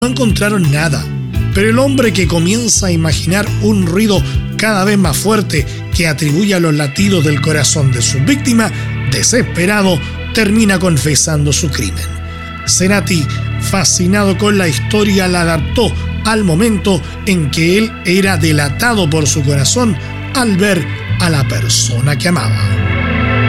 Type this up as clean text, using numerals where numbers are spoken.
No encontraron nada, pero el hombre, que comienza a imaginar un ruido cada vez más fuerte que atribuye a los latidos del corazón de su víctima, desesperado, termina confesando su crimen. Cerati, fascinado con la historia, la adaptó al momento en que él era delatado por su corazón al ver a la persona que amaba.